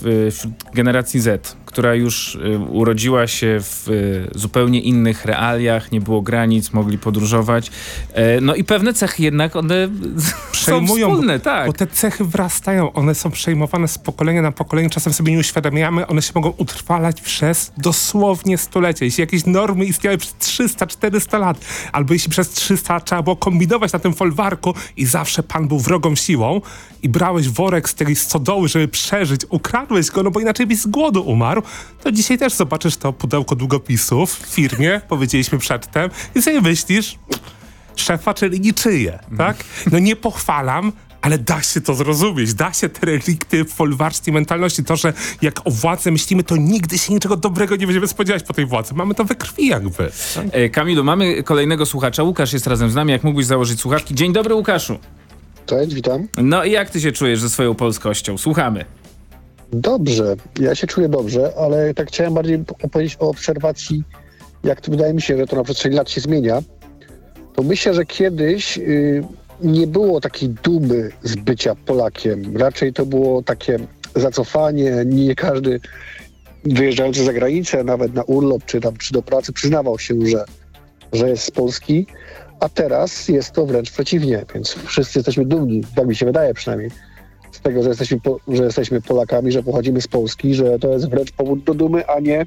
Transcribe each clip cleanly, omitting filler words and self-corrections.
wśród generacji Z, która już urodziła się w zupełnie innych realiach, nie było granic, mogli podróżować. No i pewne cechy jednak one przejmują, są wspólne, tak. Bo te cechy wrastają, one są przejmowane z pokolenia na pokolenie, czasem sobie nie uświadamiamy, one się mogą utrwalać przez dosłownie stulecia. Jeśli jakieś normy istniały przez 300-400 lat, albo jeśli przez 300 trzeba było kombinować na tym folwarku i zawsze pan był wrogą siłą i brałeś worek z tej stodoły, żeby przeżyć, ukradłeś go, no bo inaczej byś z głodu umarł, to dzisiaj też zobaczysz to pudełko długopisów w firmie, powiedzieliśmy przedtem, i sobie myślisz, szefa, czyli niczyje, tak? No nie pochwalam, ale da się to zrozumieć, da się te relikty folwarcznej mentalności, to, że jak o władzy myślimy, to nigdy się niczego dobrego nie będziemy spodziewać po tej władzy. Mamy to we krwi jakby. Tak? Kamilu, mamy kolejnego słuchacza. Łukasz jest razem z nami, jak mógłbyś założyć słuchawki. Dzień dobry, Łukaszu. Cześć, witam. No i jak ty się czujesz ze swoją polskością? Słuchamy. Dobrze, ja się czuję dobrze, ale tak chciałem bardziej opowiedzieć o obserwacji, jak to wydaje mi się, że to na przestrzeni lat się zmienia. To myślę, że kiedyś nie było takiej dumy z bycia Polakiem. Raczej to było takie zacofanie. Nie każdy wyjeżdżający za granicę, nawet na urlop czy do pracy, przyznawał się, że jest z Polski. A teraz jest to wręcz przeciwnie, więc wszyscy jesteśmy dumni, tak mi się wydaje przynajmniej, z tego, że jesteśmy Polakami, że pochodzimy z Polski, że to jest wręcz powód do dumy, a nie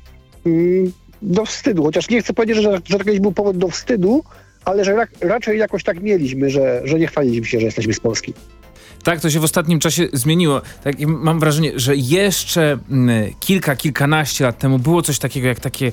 do wstydu. Chociaż nie chcę powiedzieć, że kiedyś był powód do wstydu, ale że raczej jakoś tak mieliśmy, że nie chwaliliśmy się, że jesteśmy z Polski. Tak, to się w ostatnim czasie zmieniło. Tak, mam wrażenie, że jeszcze kilkanaście lat temu było coś takiego jak taki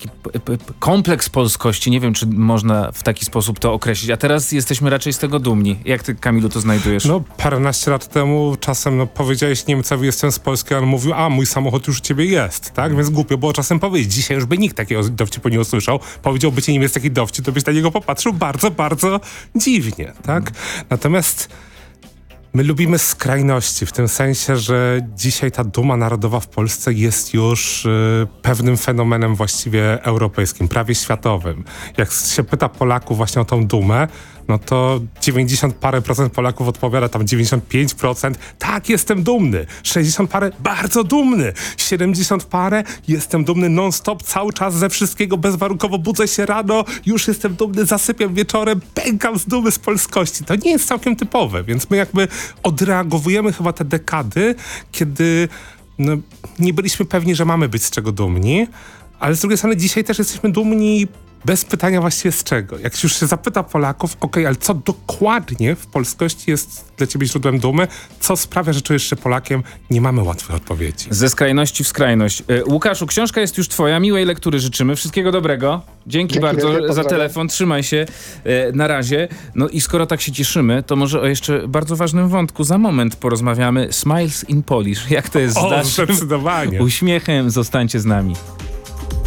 kompleks polskości. Nie wiem, czy można w taki sposób to określić. A teraz jesteśmy raczej z tego dumni. Jak ty, Kamilu, to znajdujesz? No, paręnaście lat temu czasem powiedziałeś Niemcowi, jestem z Polski, a on mówił, a mój samochód już u ciebie jest, tak? Więc głupio było czasem powiedzieć. Dzisiaj już by nikt takiego dowcipu nie usłyszał. Powiedziałby ci Niemiec taki dowcip, to byś na niego popatrzył bardzo, bardzo dziwnie, tak? Natomiast my lubimy skrajności w tym sensie, że dzisiaj ta duma narodowa w Polsce jest już pewnym fenomenem właściwie europejskim, prawie światowym. Jak się pyta Polaków właśnie o tą dumę, no to 90 parę procent Polaków odpowiada, tam 95%, tak, jestem dumny. 60 parę, bardzo dumny. 70 parę, jestem dumny non-stop, cały czas ze wszystkiego, bezwarunkowo budzę się rano, już jestem dumny, zasypiam wieczorem, pękam z dumy, z polskości. To nie jest całkiem typowe, więc my jakby odreagowujemy chyba te dekady, kiedy nie byliśmy pewni, że mamy być z czego dumni, ale z drugiej strony dzisiaj też jesteśmy dumni bez pytania właściwie z czego. Jak już się zapyta Polaków, ale co dokładnie w polskości jest dla ciebie źródłem dumy? Co sprawia, że czujesz się Polakiem? Nie mamy łatwych odpowiedzi. Ze skrajności w skrajność. Łukaszu, książka jest już twoja. Miłej lektury życzymy. Wszystkiego dobrego. Dzięki bardzo za telefon. Trzymaj się. Na razie. No i skoro tak się cieszymy, to może o jeszcze bardzo ważnym wątku za moment porozmawiamy. Smiles in Polish. Jak to jest z naszym zdecydowanie. uśmiechem? Zostańcie z nami.